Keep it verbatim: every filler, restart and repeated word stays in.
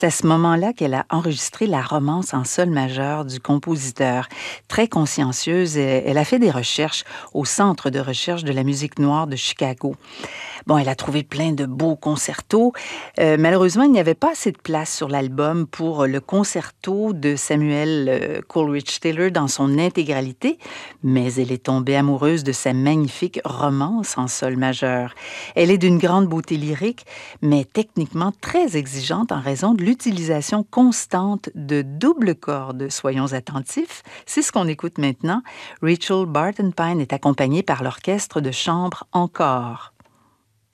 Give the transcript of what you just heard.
C'est à ce moment-là qu'elle a enregistré la romance en sol majeur du compositeur. Très consciencieuse, elle elle a fait des recherches au Centre de recherche de la musique noire de Chicago. Bon, elle a trouvé plein de beaux concertos. Euh, malheureusement, il n'y avait pas assez de place sur l'album pour le concerto de Samuel euh, Coleridge Taylor dans son intégralité, mais elle est tombée amoureuse de sa magnifique romance en sol majeur. Elle est d'une grande beauté lyrique, mais techniquement très exigeante en raison de l'utilisation constante de doubles cordes. Soyons attentifs, c'est ce qu'on écoute maintenant. Rachel Bartenpine est accompagnée par l'orchestre de chambre Encore.